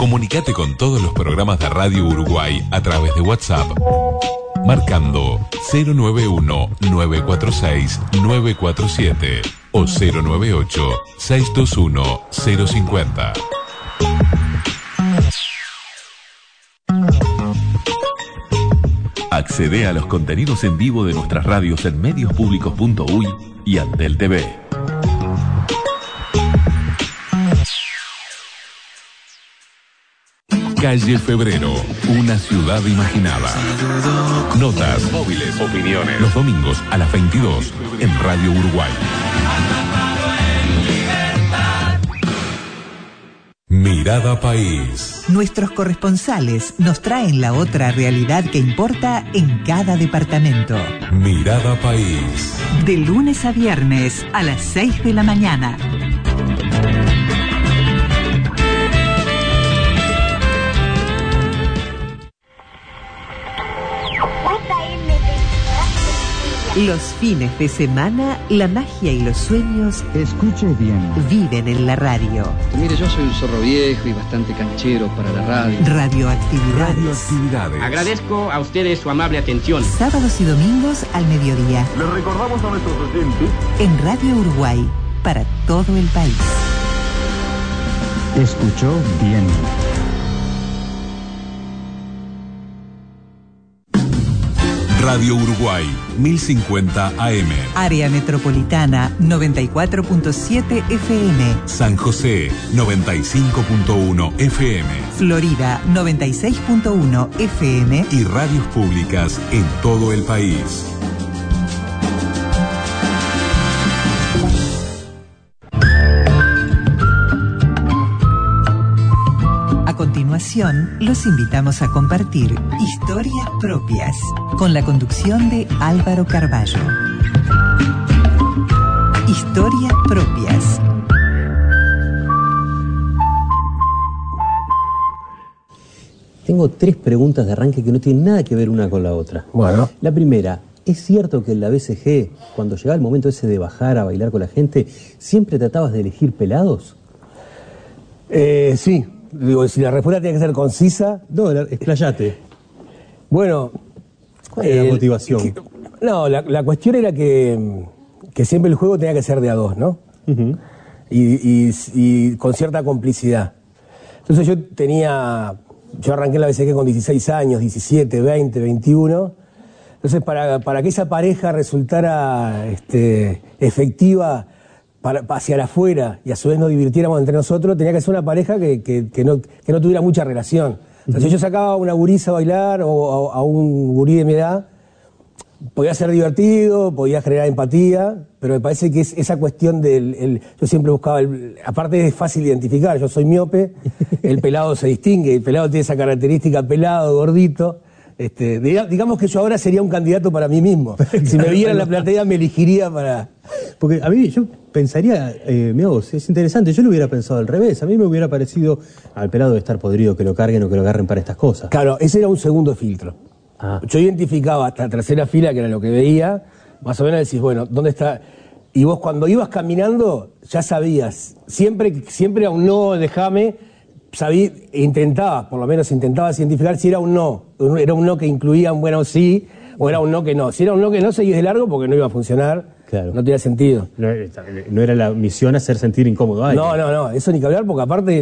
Comunicate con todos los programas de Radio Uruguay a través de WhatsApp, marcando 091-946-947 o 098-621-050. Accede a los contenidos en vivo de nuestras radios en mediospublicos.uy y Antel TV. Calle Febrero, una ciudad imaginada. Notas, móviles, opiniones. Los domingos a las 22 en Radio Uruguay. Mirada País. Nuestros corresponsales nos traen la otra realidad que importa en cada departamento. Mirada País. De lunes a viernes a las 6 de la mañana. Los fines de semana, la magia y los sueños, escuche bien, viven en la radio. Mire, yo soy un zorro viejo y bastante canchero para la radio. Radioactividades. Agradezco a ustedes su amable atención. Sábados y domingos al mediodía. Les recordamos a nuestros oyentes en Radio Uruguay, para todo el país. Escuchó bien. Radio Uruguay, 1050 AM. Área Metropolitana, 94.7 FM. San José, 95.1 FM. Florida, 96.1 FM. Y radios públicas en todo el país. A continuación, los invitamos a compartir historias propias, con la conducción de Álvaro Carballo. Historias propias. Tengo 3 preguntas de arranque que no tienen nada que ver una con la otra. Bueno. La primera, ¿es cierto que en la BCG, cuando llegaba el momento ese de bajar a bailar con la gente, siempre tratabas de elegir pelados? Sí. Digo, si la respuesta tiene que ser concisa... No, explayate. Bueno... ¿Cuál era la motivación? La cuestión era que siempre el juego tenía que ser de a dos, ¿no? Uh-huh. Y con cierta complicidad. Entonces yo arranqué en la BCG con 16 años, 17, 20, 21. Entonces para que esa pareja resultara efectiva hacia afuera y a su vez nos divirtiéramos entre nosotros, tenía que ser una pareja que no tuviera mucha relación. O sea, si yo sacaba a una gurisa a bailar o a un gurí de mi edad, podía ser divertido, podía generar empatía, pero me parece que es esa cuestión yo siempre buscaba, aparte es fácil identificar, yo soy miope, el pelado se distingue, el pelado tiene esa característica, pelado, gordito. Digamos que yo ahora sería un candidato para mí mismo. Si me viera en la platea me elegiría para... Porque a mí yo pensaría, mira vos, es interesante, yo lo hubiera pensado al revés, a mí me hubiera parecido al pelado de estar podrido que lo carguen o que lo agarren para estas cosas. Claro, ese era un segundo filtro. Yo identificaba hasta la tercera fila, que era lo que veía, más o menos decís, bueno, ¿dónde está? Y vos cuando ibas caminando ya sabías, siempre a un no, déjame, por lo menos intentabas identificar si era un no que incluía un bueno sí, o era un no que no. Si era un no que no, seguís de largo porque no iba a funcionar, claro. No tenía sentido. No era la misión hacer sentir incómodo a alguien. No, eso ni que hablar, porque aparte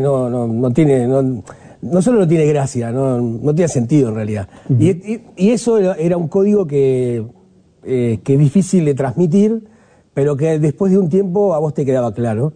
no solo no tiene gracia, no tiene sentido en realidad. Uh-huh. Y eso era un código que es difícil de transmitir, pero que después de un tiempo a vos te quedaba claro.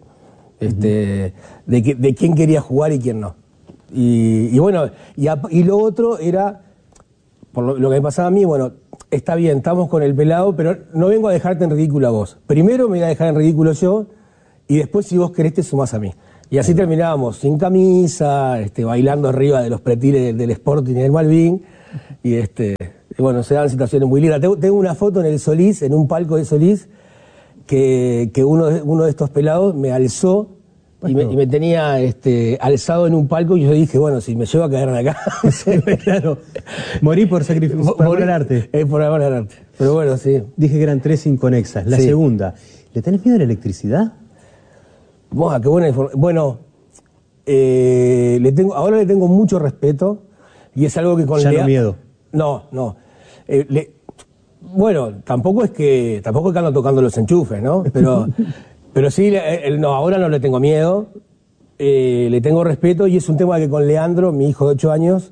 De quién quería jugar y quién no. Y bueno, y lo otro era, por lo que me pasaba a mí, bueno, está bien, estamos con el pelado, pero no vengo a dejarte en ridículo a vos. Primero me voy a dejar en ridículo yo, y después si vos querés te sumás a mí. Y así terminábamos, sin camisa, bailando arriba de los pretiles del Sporting y del Malvin, y bueno, se daban situaciones muy lindas. Tengo una foto en el Solís, en un palco de Solís, que uno de estos pelados me alzó y me tenía alzado en un palco, y yo dije, bueno, si me llevo a caer de acá. Claro, morí por sacrificio, por amor al arte. Por amor al arte. Pero bueno, sí. Dije que eran 3 inconexas. La segunda, ¿le tenés miedo a la electricidad? Qué buena información. Bueno, ahora le tengo mucho respeto y es algo que con Ya no miedo. No. Bueno, tampoco es que ando tocando los enchufes, ¿no? Pero sí, no, ahora no le tengo miedo, le tengo respeto y es un tema que con Leandro, mi hijo de 8 años,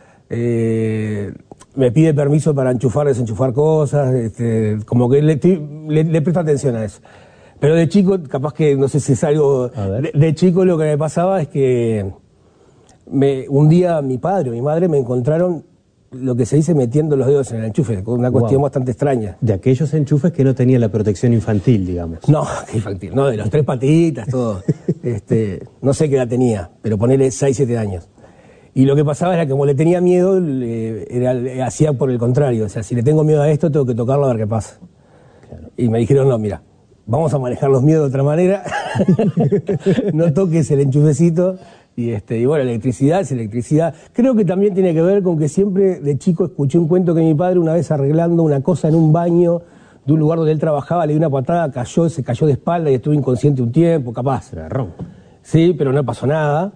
me pide permiso para enchufar, desenchufar cosas, como que le presto atención a eso. Pero de chico, capaz que, no sé si es algo... De chico lo que me pasaba es que un día mi padre o mi madre me encontraron lo que se dice metiendo los dedos en el enchufe, una cuestión bastante extraña. De aquellos enchufes que no tenían la protección infantil, digamos. No, qué infantil, no, de los 3 patitas, todo. No sé qué edad tenía, pero ponele 6, 7 años. Y lo que pasaba era que como le tenía miedo, hacía por el contrario. O sea, si le tengo miedo a esto, tengo que tocarlo a ver qué pasa. Claro. Y me dijeron, no, mira, vamos a manejar los miedos de otra manera. No toques el enchufecito. Y bueno, electricidad es electricidad. Creo que también tiene que ver con que siempre de chico escuché un cuento que mi padre una vez arreglando una cosa en un baño de un lugar donde él trabajaba, le dio una patada, se cayó de espalda y estuvo inconsciente un tiempo, capaz. Se agarró. Sí, pero no pasó nada.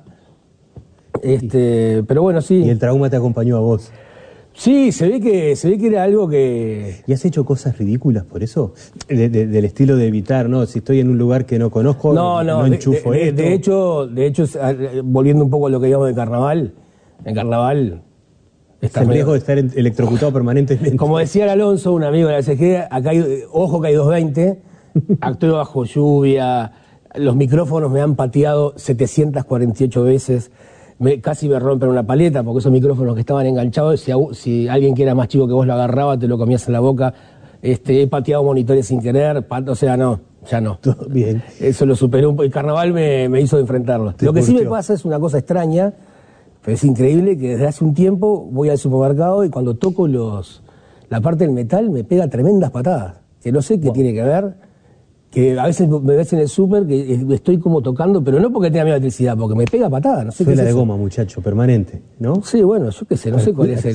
Pero bueno, sí. ¿Y el trauma te acompañó a vos? Sí, se ve que era algo que... ¿Y has hecho cosas ridículas por eso? Del estilo de evitar, ¿no? Si estoy en un lugar que no conozco, no enchufo esto. De hecho, volviendo un poco a lo que digamos de carnaval, en carnaval... El riesgo de estar electrocutado permanentemente. Como decía el Alonso, un amigo de la SG, acá ojo que hay 220, actúo bajo lluvia, los micrófonos me han pateado 748 veces... Casi me rompen una paleta porque esos micrófonos que estaban enganchados, si alguien que era más chico que vos lo agarraba, te lo comías en la boca. He pateado monitores sin querer, o sea, no, ya no. Todo bien. Eso lo superó, el carnaval me hizo enfrentarlo. Lo que sí me pasa es una cosa extraña, pero es increíble que desde hace un tiempo voy al supermercado y cuando toco la parte del metal me pega tremendas patadas, que no sé qué tiene que ver. Que a veces me ves en el súper que estoy como tocando, pero no porque tenga miedo a electricidad, porque me pega patada, no sé qué es la de eso. goma, muchacho, permanente, ¿no? Sí, bueno, yo qué sé, no sé cuál es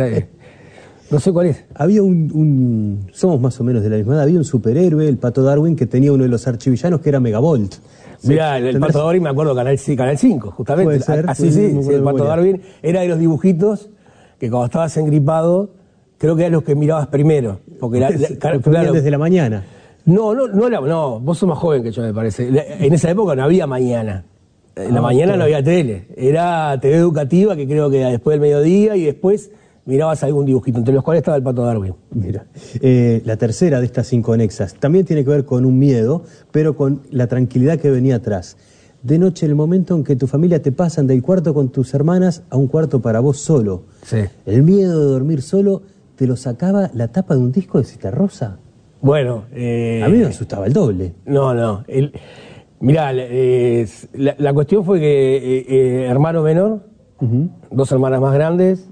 no sé cuál es. Había somos más o menos de la misma edad, había un superhéroe, el Pato Darwin, que tenía uno de los archivillanos que era Megavolt. Mirá, el Pato Darwin, me acuerdo, Canal 5, justamente. ¿Puede ser? Así sí, el Pato Darwin era de los dibujitos que cuando estabas engripado, creo que eran los que mirabas primero. Porque claro, desde la mañana. No, vos sos más joven que yo, me parece. En esa época no había mañana. En la mañana no había tele. Era TV educativa, que creo que después del mediodía, y después mirabas algún dibujito, entre los cuales estaba el Pato Darwin. Mira, la tercera de estas inconexas también tiene que ver con un miedo, pero con la tranquilidad que venía atrás. De noche, el momento en que tu familia te pasan del cuarto con tus hermanas a un cuarto para vos solo. Sí. El miedo de dormir solo te lo sacaba la tapa de un disco de Citarrosa. Bueno, a mí me asustaba el doble. No. Mirá, la cuestión fue que hermano menor, 2 hermanas más grandes,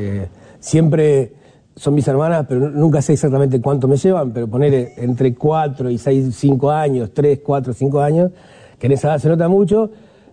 siempre son mis hermanas, pero nunca sé exactamente cuánto me llevan, pero poner entre 4 y 5 años, 3, 4, 5 años, que en esa edad se nota mucho,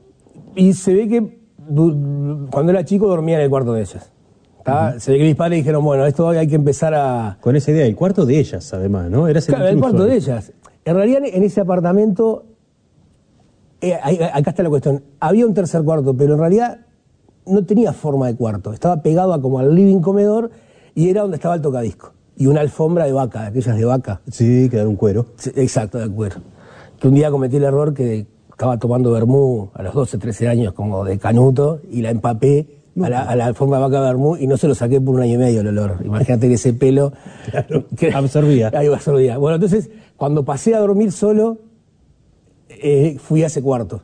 y se ve que cuando era chico dormía en el cuarto de ellas. Se ve que mis padres dijeron, bueno, esto hay que empezar a... Con esa idea, el cuarto de ellas, además, ¿no? Claro, el cuarto de ellas. En realidad, en ese apartamento, acá está la cuestión, había un tercer cuarto, pero en realidad no tenía forma de cuarto. Estaba pegado como al living comedor y era donde estaba el tocadisco. Y una alfombra de vaca, aquellas de vaca. Sí, que era un cuero. Sí, exacto, de cuero. Que un día cometí el error que estaba tomando vermú a los 12, 13 años, como de canuto, y la empapé a la forma de vaca vermú y no se lo saqué por 1 año y medio el olor. Imagínate que ese pelo... Claro, absorbía. Ahí absorbía. Bueno, entonces, cuando pasé a dormir solo, fui a ese cuarto.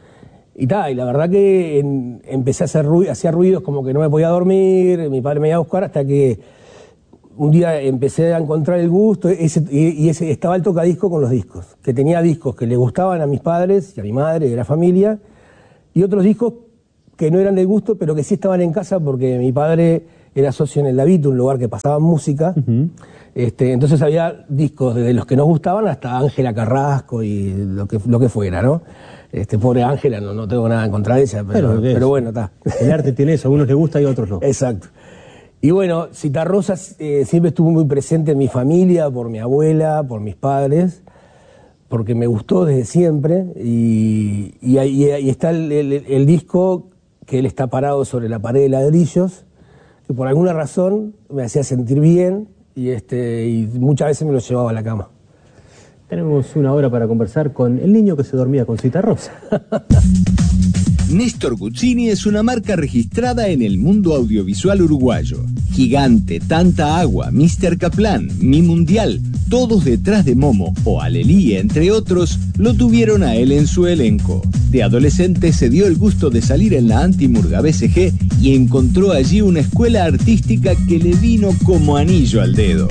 Y la verdad que empecé a hacer hacía ruidos como que no me podía dormir, mi padre me iba a buscar hasta que un día empecé a encontrar el gusto, y estaba el tocadisco con los discos, que tenía discos que le gustaban a mis padres y a mi madre y a la familia, y otros discos que no eran de gusto, pero que sí estaban en casa porque mi padre era socio en el Davito, un lugar que pasaba música. Entonces había discos desde los que nos gustaban hasta Ángela Carrasco y lo que fuera, ¿no? Pobre Ángela, no tengo nada en contra de ella, pero bueno, está. El arte tiene eso, a unos les gusta y a otros no. Exacto. Y bueno, Citarrosa siempre estuvo muy presente en mi familia, por mi abuela, por mis padres. porque me gustó desde siempre, y ahí está el disco que él está parado sobre la pared de ladrillos, que por alguna razón me hacía sentir bien, y muchas veces me lo llevaba a la cama. Tenemos una hora para conversar con el niño que se dormía con Cita Rosa. Néstor Guccini es una marca registrada en el mundo audiovisual uruguayo. Gigante, Tanta Agua, Mr. Kaplan, Mi Mundial, todos detrás de Momo o Alelí, entre otros, lo tuvieron a él en su elenco. De adolescente se dio el gusto de salir en la Antimurga BCG y encontró allí una escuela artística que le vino como anillo al dedo.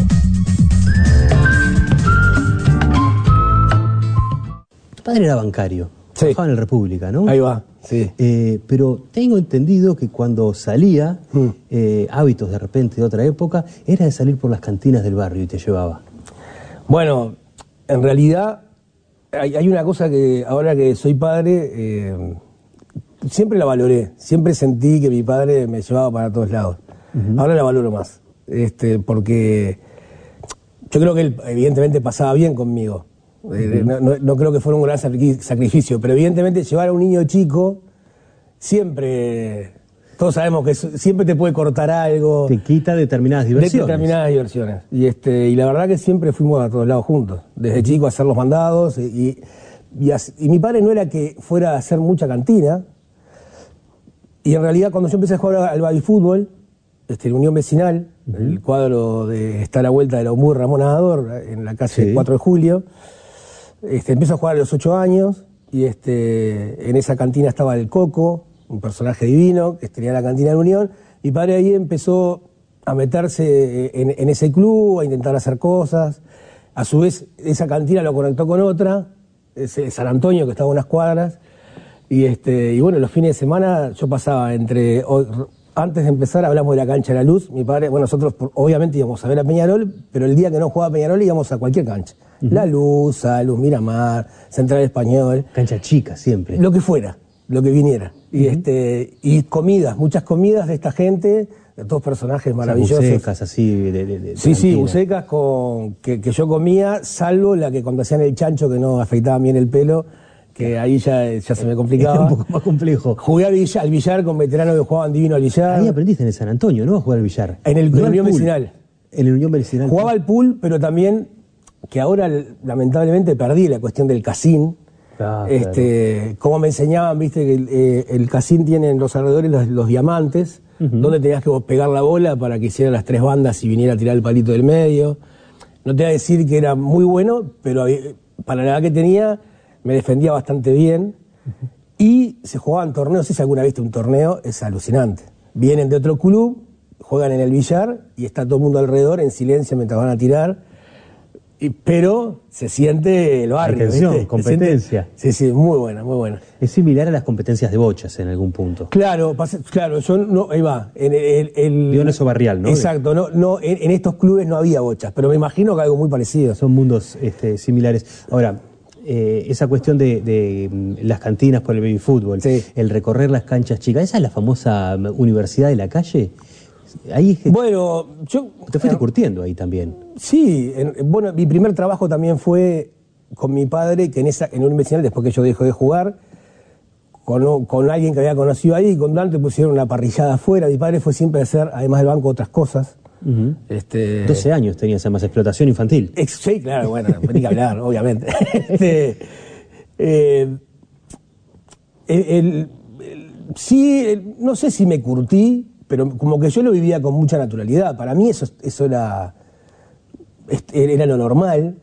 Tu padre era bancario, Sí. trabajaba en el República, ¿no? Ahí va, sí. Pero tengo entendido que cuando salía, hábitos de repente de otra época, era de salir por las cantinas del barrio y te llevaba. Bueno, en realidad hay una cosa que ahora que soy padre, siempre la valoré, siempre sentí que mi padre me llevaba para todos lados. Ahora la valoro más, porque yo creo que él evidentemente pasaba bien conmigo. No creo que fuera un gran sacrificio, pero evidentemente llevar a un niño chico siempre, todos sabemos que siempre te puede cortar algo. Te quita determinadas diversiones. Y la verdad que siempre fuimos a todos lados juntos, desde chico a hacer los mandados, y mi padre no era que fuera a hacer mucha cantina, y en realidad cuando yo empecé a jugar al babyfútbol, en Unión Vecinal, el cuadro está a la vuelta de la UMUR Ramón Amador, en la calle 4 de Julio, empiezo a jugar a los 8 años, y en esa cantina estaba el Coco, un personaje divino, que tenía la cantina de Unión. Mi padre ahí empezó a meterse en ese club, a intentar hacer cosas. A su vez, esa cantina lo conectó con otra, San Antonio, que estaba a unas cuadras. Y bueno, los fines de semana yo pasaba antes de empezar hablamos de la cancha de la Luz. Mi padre, bueno, nosotros obviamente íbamos a ver a Peñarol, pero el día que no jugaba Peñarol íbamos a cualquier cancha. La Luz, a Luz Miramar, Central Español. Cancha chica siempre. Lo que fuera, lo que viniera. Y comidas, muchas comidas de esta gente, de todos personajes maravillosos. Bucecas así Sí, bucecas que yo comía, salvo la que cuando hacían el chancho que no afeitaban bien el pelo, que ahí ya se me complicaba. Era un poco más complejo. Jugué al billar con veteranos que jugaban divino al billar. Ahí aprendiste en el San Antonio, ¿no? A jugar al billar. En el Unión Vecinal. En el Unión Vecinal. Jugaba al pool, pero también, que ahora lamentablemente perdí la cuestión del casín. Claro. Como me enseñaban, viste, que el casín tiene en los alrededores los diamantes, donde tenías que pegar la bola para que hiciera las 3 bandas y viniera a tirar el palito del medio. No te voy a decir que era muy bueno, pero para la edad que tenía me defendía bastante bien. Y se jugaban torneos, no sé si alguna vez viste un torneo, es alucinante. Vienen de otro club, juegan en el billar y está todo el mundo alrededor en silencio mientras van a tirar. Pero se siente el barrio. Atención, competencia. Sí, muy buena, muy buena. Es similar a las competencias de bochas en algún punto. Claro, yo no, ahí va. Dionisio Barrial, ¿no? Exacto, en estos clubes no había bochas, pero me imagino que algo muy parecido. Son mundos similares. Ahora, esa cuestión de las cantinas por el baby fútbol, el recorrer las canchas chicas, ¿esa es la famosa universidad de la calle? Ahí bueno, yo... Te fuiste curtiendo ahí también. Sí, bueno, mi primer trabajo también fue con mi padre, que en un vecinal, después que yo dejé de jugar, con alguien que había conocido ahí, y con Dante pusieron una parrillada afuera. Mi padre fue siempre a hacer, además del banco, otras cosas. 12 años tenías además, explotación infantil. Sí, claro, bueno, ni que hablar, obviamente. No sé si me curtí, pero como que yo lo vivía con mucha naturalidad. Para mí eso era lo normal.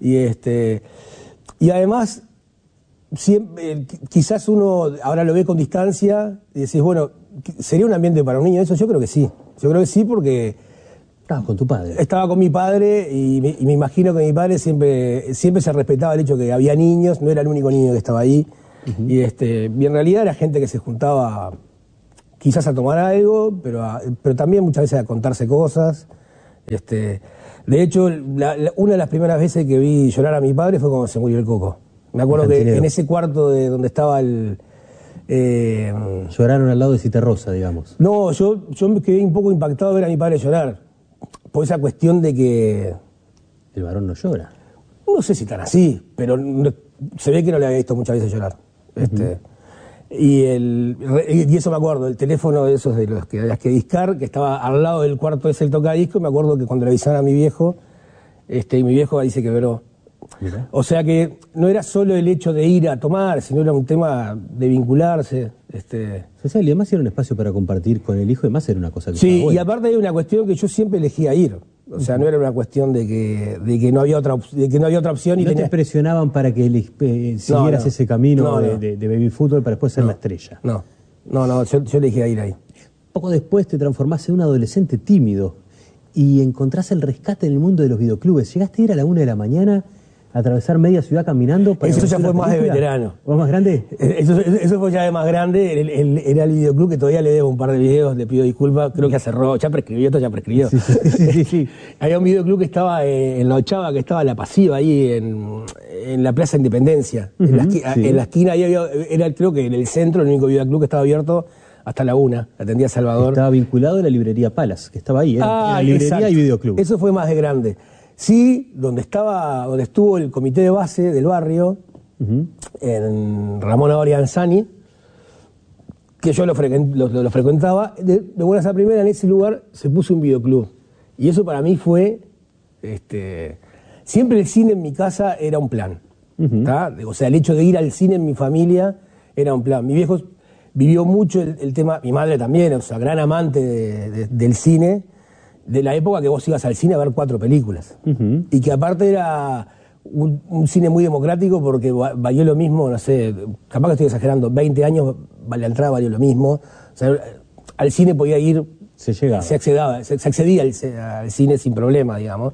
Y además, siempre, quizás uno ahora lo ve con distancia y decís, bueno, ¿sería un ambiente para un niño eso? Yo creo que sí. Yo creo que sí porque... Estabas con tu padre. Estaba con mi padre y me imagino que mi padre siempre se respetaba el hecho que había niños, no era el único niño que estaba ahí. Y en realidad era gente que se juntaba quizás a tomar algo, pero también muchas veces a contarse cosas. De hecho, una de las primeras veces que vi llorar a mi padre fue cuando se murió el Coco. Me acuerdo que en ese cuarto de donde estaba lloraron al lado de Cita Rosa, digamos. No, yo me quedé un poco impactado de ver a mi padre llorar. Por esa cuestión de que... El varón no llora. No sé si tan así, pero se ve que no le había visto muchas veces llorar. Y eso me acuerdo, el teléfono de esos de los que habías que discar, que estaba al lado del cuarto ese el tocadisco, me acuerdo que cuando le avisaron a mi viejo, y mi viejo ahí se quebró. Mira. O sea que no era solo el hecho de ir a tomar, sino era un tema de vincularse. Social, y además era un espacio para compartir con el hijo, y más era una cosa que sí, y aparte hay una cuestión que yo siempre elegía ir. O sea, no era una cuestión de que no había otra opción. Y no te presionaban para que siguieras ese camino de baby fútbol para después ser la estrella. No, yo elegía ir ahí. Poco después te transformaste en un adolescente tímido y encontrás el rescate en el mundo de los videoclubes. Llegaste a ir a la 1 de la mañana a atravesar media ciudad caminando para... Eso ya fue más de veterano. ¿O más grande? Eso fue ya de más grande. Era el videoclub que todavía le debo un par de videos, le pido disculpas, creo que ya cerró, ya prescribió, esto ya prescribió. Sí. Había un videoclub que estaba en La Ochava, que estaba La Pasiva, ahí en la Plaza Independencia. En la esquina, ahí creo que en el centro, el único videoclub que estaba abierto hasta la 1, atendía a Salvador. Estaba vinculado a la librería Palas, que estaba ahí, era librería exacto. Y videoclub. Eso fue más de grande. Sí, donde estuvo el comité de base del barrio, en Ramón Orianzani, que yo lo frecuentaba, de buenas a primera en ese lugar se puso un videoclub. Y eso para mí fue, siempre el cine en mi casa era un plan. O sea, el hecho de ir al cine en mi familia era un plan. Mi viejo vivió mucho el tema, mi madre también, o sea, gran amante del cine, de la época que vos ibas al cine a ver 4 películas. Y que aparte era un cine muy democrático porque valió lo mismo, no sé, capaz que estoy exagerando, 20 años la entrada valió lo mismo. O sea, al cine podía ir... Se accedía al cine sin problema, digamos.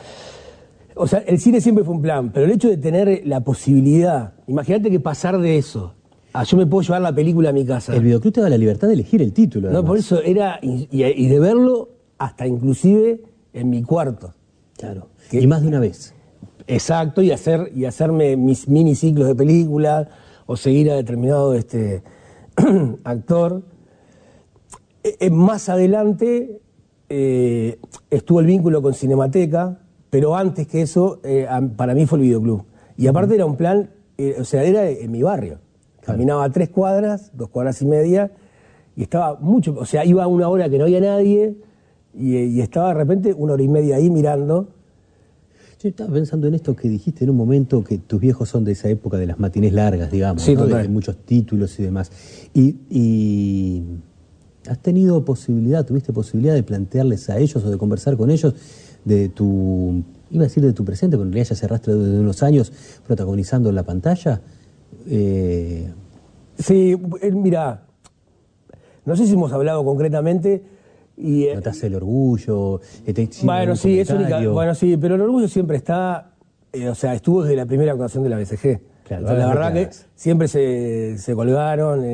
O sea, el cine siempre fue un plan, pero el hecho de tener la posibilidad, imagínate que pasar de eso a yo me puedo llevar la película a mi casa. El videoclub te da la libertad de elegir el título. No, por eso era, y de verlo hasta inclusive en mi cuarto. Claro, y más de una vez. Exacto, y hacerme mis miniciclos de película, o seguir a determinado actor. Más adelante estuvo el vínculo con Cinemateca, pero antes que eso, para mí fue el videoclub. Y aparte era un plan, o sea, era en mi barrio. Caminaba 3 cuadras, 2 cuadras y media, y estaba mucho, o sea, iba a una hora que no había nadie, y estaba de repente 1 hora y media ahí mirando. Yo estaba pensando en esto que dijiste en un momento, que tus viejos son de esa época de las matinés largas, digamos, sí, ¿no? De muchos títulos y demás. Y ¿has tenido tuviste posibilidad de plantearles a ellos o de conversar con ellos de iba a decir de tu presente, pero en realidad ya cerraste desde unos años protagonizando en la pantalla? Sí, mira, no sé si hemos hablado concretamente. ¿No te hace el orgullo? Bueno, sí, pero el orgullo siempre está, o sea, estuvo desde la primera actuación de la BCG. Claro, o sea, la verdad que siempre se colgaron,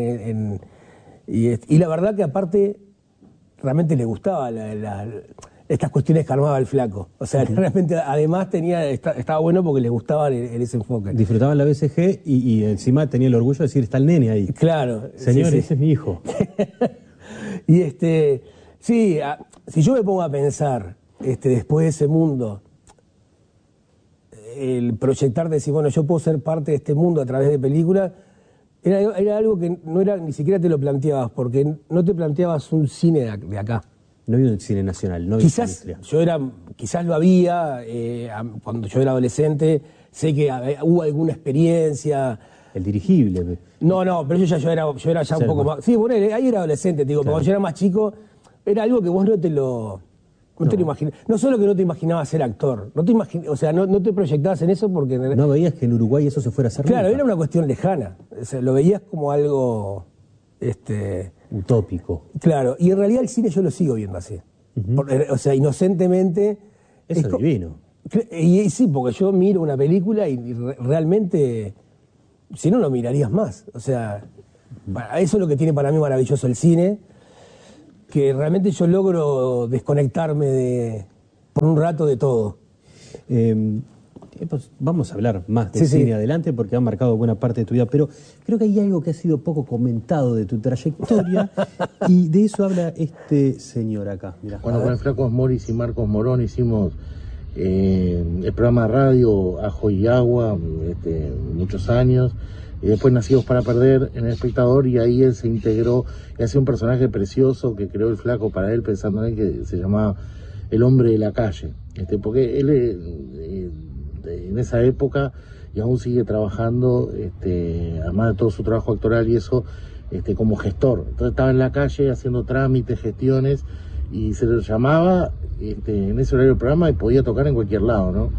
y la verdad que aparte realmente les gustaba estas cuestiones que armaba el flaco. O sea, realmente además estaba bueno porque les gustaba ese enfoque. Disfrutaban la BCG y encima tenía el orgullo de decir, está el nene ahí. Claro. Señor, ese es mi hijo. Y sí, si yo me pongo a pensar, después de ese mundo, el proyectar, decir, bueno, yo puedo ser parte de este mundo a través de películas, era algo que no era, ni siquiera te lo planteabas, porque no te planteabas un cine de acá. No había un cine nacional, no había quizás lo había, cuando yo era adolescente, sé que hubo alguna experiencia. El dirigible. No, pero yo era ya un poco más. Sí, bueno, ahí era adolescente, digo, claro. Cuando yo era más chico, era algo que vos no te lo imaginabas. No solo que no te imaginabas ser actor, no te proyectabas en eso porque... No veías que en Uruguay eso se fuera a hacer. Claro, nunca. Era una cuestión lejana. O sea, lo veías como algo... utópico. Claro, y en realidad el cine yo lo sigo viendo así. O sea, inocentemente... Eso es divino. Y sí, porque yo miro una película y realmente... Si no, lo mirarías más. O sea, eso es lo que tiene para mí maravilloso el cine, que realmente yo logro desconectarme por un rato de todo. Pues vamos a hablar más de cine adelante porque ha marcado buena parte de tu vida, pero creo que hay algo que ha sido poco comentado de tu trayectoria y de eso habla este señor acá. Mirá, bueno, con el Flaco Morris y Marcos Morón hicimos el programa de radio Ajo y Agua, muchos años, y después Nacidos para Perder en El Espectador, y ahí él se integró y hacía un personaje precioso que creó el Flaco para él, pensando en él, que se llamaba El Hombre de la Calle, porque él en esa época, y aún sigue trabajando, además de todo su trabajo actoral y eso, como gestor. Entonces estaba en la calle haciendo trámites, gestiones, y se lo llamaba en ese horario del programa y podía tocar en cualquier lado, ¿no?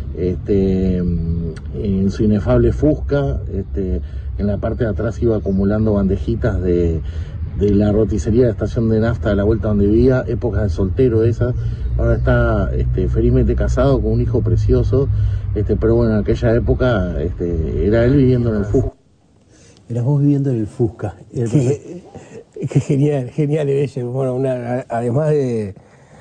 En su inefable Fusca, en la parte de atrás iba acumulando bandejitas de la roticería de estación de nafta de la vuelta donde vivía, épocas de soltero esas. Ahora está felizmente casado con un hijo precioso, pero bueno, en aquella época era él viviendo en el Fusca. Eras vos viviendo en el Fusca. Qué genial, genial y bello. Bueno, además de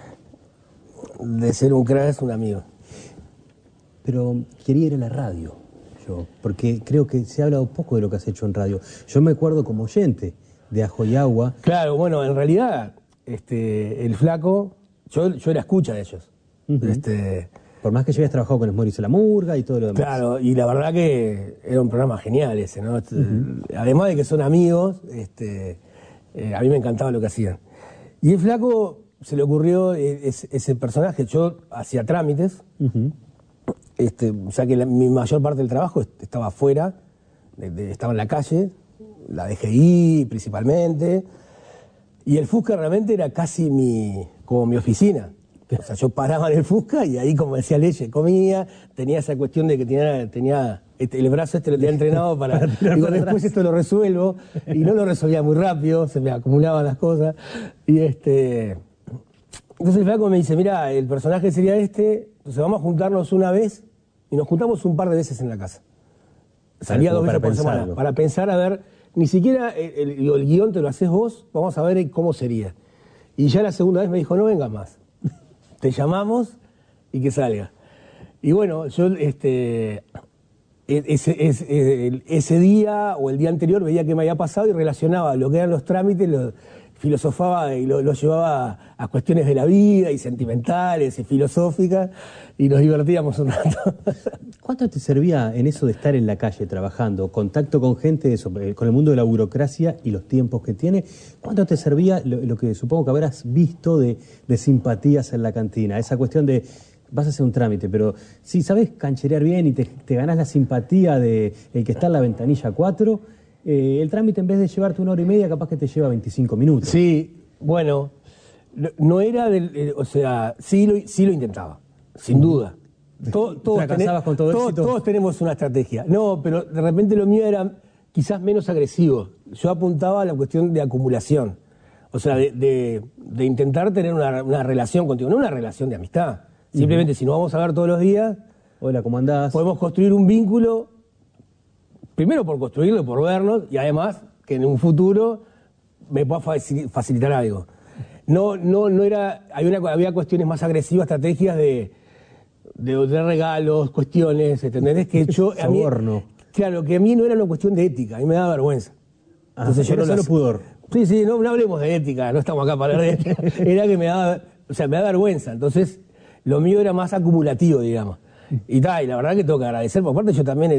ser un crack, es un amigo. Pero quería ir a la radio, yo, porque creo que se ha hablado poco de lo que has hecho en radio. Yo me acuerdo como oyente de Ajo y Agua. Claro, bueno, en realidad, el Flaco, yo era escucha de ellos. Por más que yo habías trabajado con Esmor y la Murga y todo lo demás. Claro, y la verdad que era un programa genial ese, ¿no? Además de que son amigos, a mí me encantaba lo que hacían. Y el Flaco se le ocurrió ese personaje. Yo hacía trámites, o sea que mi mayor parte del trabajo estaba afuera, estaba en la calle, la DGI principalmente, y el Fusca realmente era casi como mi oficina. O sea, yo paraba en el Fusca y ahí, como decía Leye, comía, tenía esa cuestión de que tenía el brazo lo tenía entrenado para digo, después esto lo resuelvo, y no lo resolvía muy rápido, se me acumulaban las cosas, y entonces el Flaco me dice, mira, el personaje sería entonces vamos a juntarnos una vez, y nos juntamos un par de veces en la casa. Salía 2 veces por semana, para pensar, a ver, ni siquiera el guión te lo haces vos, vamos a ver cómo sería. Y ya la segunda vez me dijo, no vengas más, te llamamos y que salga. Y bueno, yo ese día o el día anterior veía qué me había pasado y relacionaba lo que eran los trámites, lo filosofaba y lo llevaba a cuestiones de la vida y sentimentales y filosóficas, y nos divertíamos un rato. ¿Cuánto te servía en eso de estar en la calle trabajando, contacto con gente, con el mundo de la burocracia y los tiempos que tiene? ¿Cuánto te servía lo que supongo que habrás visto de simpatías en la cantina? Esa cuestión de, vas a hacer un trámite, pero si sabes cancherear bien y te ganás la simpatía de el que está en la ventanilla 4, el trámite en vez de llevarte 1 hora y media, capaz que te lleva 25 minutos. Sí, bueno, no era o sea, sí lo intentaba, sin duda. ¿Fracasabas con todo éxito? Todos tenemos una estrategia. No, pero de repente lo mío era quizás menos agresivo. Yo apuntaba a la cuestión de acumulación. O sea, de intentar tener una relación contigo, no una relación de amistad. Simplemente, si nos vamos a ver todos los días, hola, ¿cómo andás? Podemos construir un vínculo, primero por construirlo, por vernos, y además que en un futuro me pueda facilitar algo. No era, había cuestiones más agresivas, estrategias de regalos, cuestiones, ¿entendés? Que yo, a mí, claro, que a mí no era una cuestión de ética, a mí me daba vergüenza. Entonces yo no solo pudor. Sí, no hablemos de ética, no estamos acá para hablar de ética. Era que me da vergüenza, entonces lo mío era más acumulativo, digamos. Y la verdad que tengo que agradecer, por parte yo también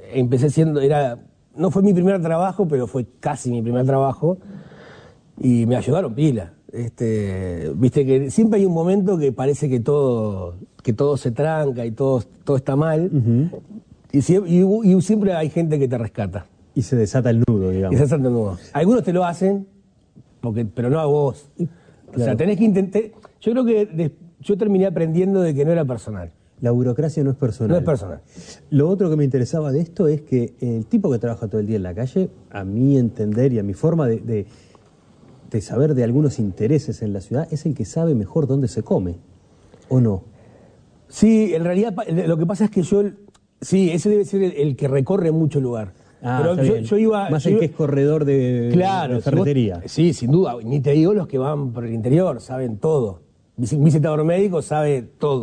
no fue mi primer trabajo, pero fue casi mi primer trabajo, y me ayudaron pila. Viste que siempre hay un momento que parece que todo se tranca y todo está mal, y siempre hay gente que te rescata. Y se desata el nudo, digamos. Y se desata el nudo. Algunos te lo hacen, pero no a vos. Claro. O sea, tenés que intentar. Yo creo que yo terminé aprendiendo de que no era personal. La burocracia no es personal. No es personal. Lo otro que me interesaba de esto es que el tipo que trabaja todo el día en la calle, a mi entender y a mi forma de saber de algunos intereses en la ciudad, es el que sabe mejor dónde se come, ¿o no? Sí, en realidad lo que pasa es que ese debe ser el que recorre mucho lugar. Pero yo iba... Más el que es corredor de ferretería. Sí, sin duda. Ni te digo los que van por el interior, saben todo. Mi visitador médico sabe todo.